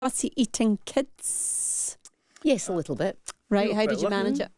fussy eating kids? Yes, a little bit. Right, how did you manage it?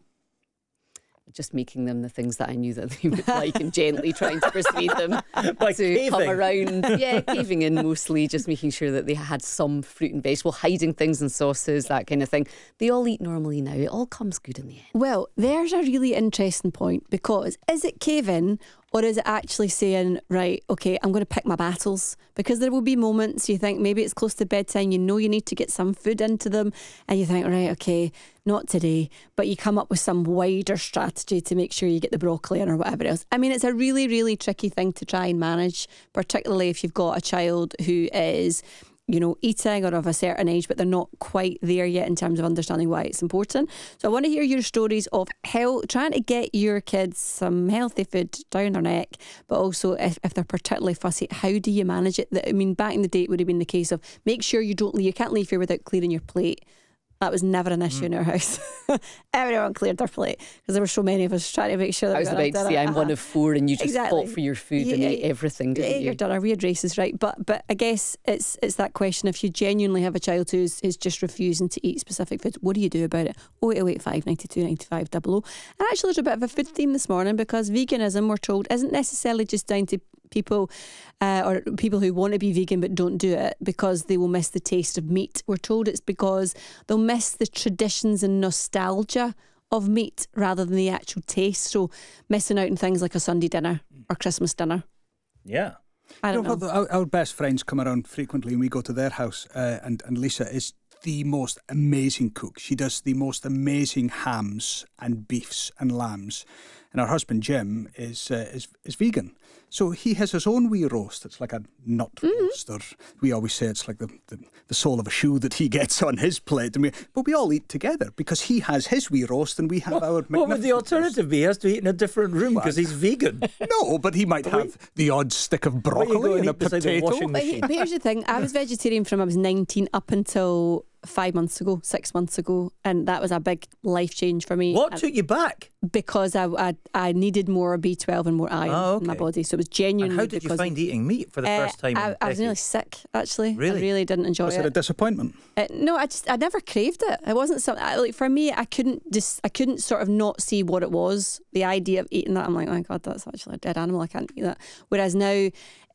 Just making them the things that I knew that they would like and gently trying to persuade them Like to caving. come around. Yeah, caving in mostly, just making sure that they had some fruit and vegetable, hiding things in sauces, that kind of thing. They all eat normally now. It all comes good in the end. Well, there's a really interesting point, because is it caving or is it actually saying, right, okay, I'm going to pick my battles? Because there will be moments you think maybe it's close to bedtime, you know you need to get some food into them, and you think, right, okay, not today, but you come up with some wider strategy to make sure you get the broccoli in or whatever else. I mean, it's a really, really tricky thing to try and manage, particularly if you've got a child who is, you know, eating or of a certain age, but they're not quite there yet in terms of understanding why it's important. So I want to hear your stories of how trying to get your kids some healthy food down their neck, but also if they're particularly fussy, how do you manage it? I mean, back in the day it would have been the case of make sure you can't leave here without clearing your plate. That was never an issue in our house. Everyone cleared their plate because there were so many of us trying to make sure that I was about to say, I'm one of four and you just fought for your food and ate everything, didn't you? Your dinner, we had races, right? But I guess it's that question, if you genuinely have a child who's just refusing to eat specific foods, what do you do about it? 08085 92 95 00. And actually there's a bit of a food theme this morning, because veganism, we're told, isn't necessarily just down to people or people who want to be vegan but don't do it because they will miss the taste of meat. We're told it's because they'll miss the traditions and nostalgia of meat rather than the actual taste. So missing out on things like a Sunday dinner or Christmas dinner. Yeah. I don't know. Our best friends come around frequently and we go to their house, and Lisa is the most amazing cook. She does the most amazing hams and beefs and lambs. And her husband Jim is vegan, so he has his own wee roast. It's like a nut roast, or we always say it's like the sole of a shoe that he gets on his plate. But we all eat together because he has his wee roast and we have our. What would the alternative be? He has to eat in a different room because he's vegan. No, but he might have the odd stick of broccoli and a potato. But here's the thing: I was vegetarian from I was 19 up until 6 months ago, and that was a big life change for me. What took you back? Because I needed more B12 and more iron in my body, so it was genuinely. And how did you find eating meat for the first time? I was nearly sick, actually. Really? I really didn't enjoy it. Was it a disappointment? No, I never craved it. It wasn't something like, for me. I couldn't sort of not see what it was. The idea of eating that, I'm like, oh my God, that's actually a dead animal. I can't eat that. Whereas now,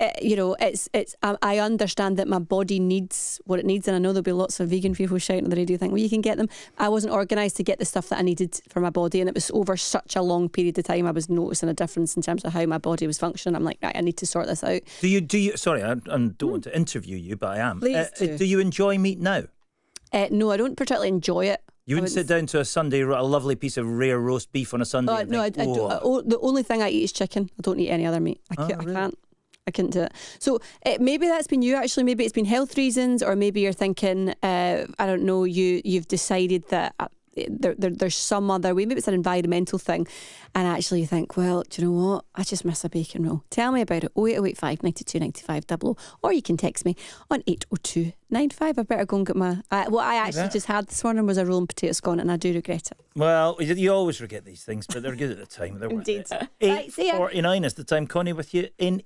it's I understand that my body needs what it needs, and I know there'll be lots of vegan people shouting on the radio think, well, you can get them. I wasn't organised to get the stuff that I needed for my body, and it was over such a long period of time I was noticing a difference in terms of how my body was functioning. I'm like, right, I need to sort this out. Do you sorry, I don't want to interview you, but I am. Please do you enjoy meat now? No, I don't particularly enjoy it. You wouldn't sit down to a Sunday, a lovely piece of rare roast beef on a Sunday? No, I don't. The only thing I eat is chicken. I don't eat any other meat. I can't. I couldn't do it. So maybe that's been you, actually. Maybe it's been health reasons, or maybe you're thinking, I don't know, you've decided that there's some other way. Maybe it's an environmental thing. And actually you think, well, do you know what? I just miss a bacon roll. Tell me about it. 08085 92 95 00. Or you can text me on 802 95. I better go and get my... what I actually just had this morning was a roll and potato scone, and I do regret it. Well, you always forget these things, but they're good at the time. They're Indeed. Worth it. 8:49 is the time. Connie with you in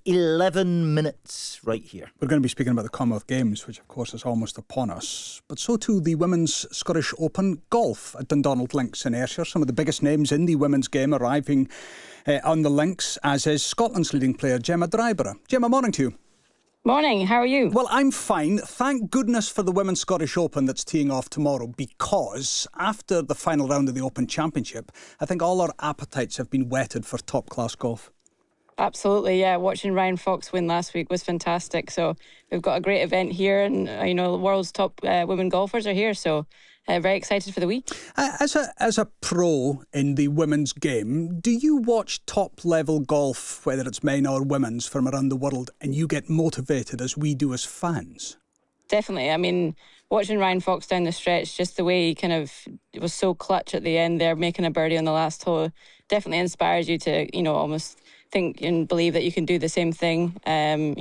11 minutes right here. We're going to be speaking about the Commonwealth Games, which of course is almost upon us. But so too the Women's Scottish Open Golf at Dundonald Links in Ayrshire. Some of the biggest names in the women's game arriving on the links, as is Scotland's leading player, Gemma Dryborough. Gemma, morning to you. Morning, how are you? Well, I'm fine. Thank goodness for the Women's Scottish Open that's teeing off tomorrow, because after the final round of the Open Championship, I think all our appetites have been whetted for top-class golf. Absolutely, yeah. Watching Ryan Fox win last week was fantastic. So we've got a great event here, and the world's top women golfers are here. So very excited for the week. As a pro in the women's game, do you watch top-level golf, whether it's men or women's, from around the world, and you get motivated as we do as fans? Definitely. I mean, watching Ryan Fox down the stretch, just the way he kind of was so clutch at the end there, making a birdie on the last hole, definitely inspires you to, almost think and believe that you can do the same thing, in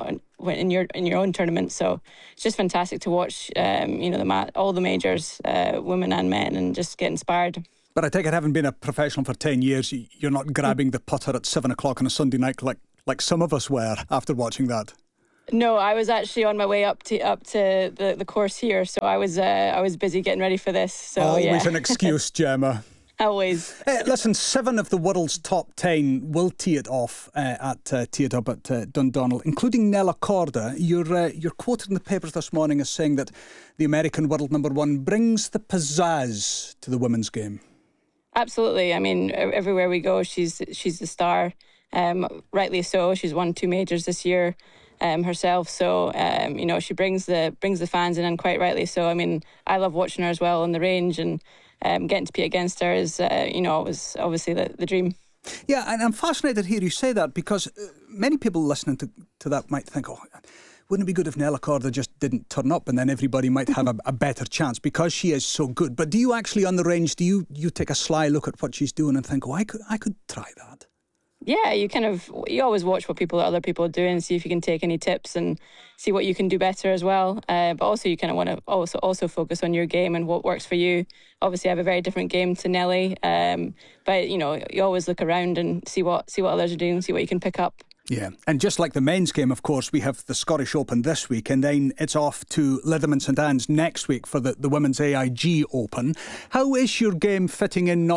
your own tournament. So it's just fantastic to watch, all the majors, women and men, and just get inspired. But I take it, having been a professional for 10 years, you're not grabbing the putter at 7 o'clock on a Sunday night like some of us were after watching that. No, I was actually on my way up to the course here, so I was busy getting ready for this. So Always an excuse, Gemma. Always. Listen, 7 of the world's top 10 will tee it off tee it up at Dundonald, including Nella Corda. You're quoted in the papers this morning as saying that the American world number 1 brings the pizzazz to the women's game. Absolutely. I mean, everywhere we go, she's the star. Rightly so. She's won 2 majors this year herself. So she brings the fans in, and quite rightly so. I mean, I love watching her as well on the range, and getting to be against her is was obviously the dream. Yeah, and I'm fascinated to hear you say that, because many people listening to that might think, oh, wouldn't it be good if Nella Corda just didn't turn up, and then everybody might have a better chance because she is so good. But do you actually, on the range, do you take a sly look at what she's doing and think, oh, I could try that? Yeah, you always watch what other people are doing, see if you can take any tips and see what you can do better as well. But also you kind of want to also focus on your game and what works for you. Obviously, I have a very different game to Nelly, but you always look around and see what others are doing, see what you can pick up. Yeah, and just like the men's game, of course, we have the Scottish Open this week, and then it's off to Lytham and St Anne's next week for the Women's AIG Open. How is your game fitting in not